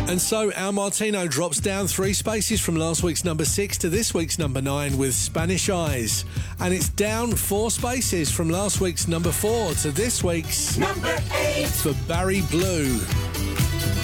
And so Al Martino drops down 3 spaces from last week's number 6 to this week's number 9 with Spanish Eyes. And it's down 4 spaces from last week's number 4 to this week's number 8 for Barry Blue.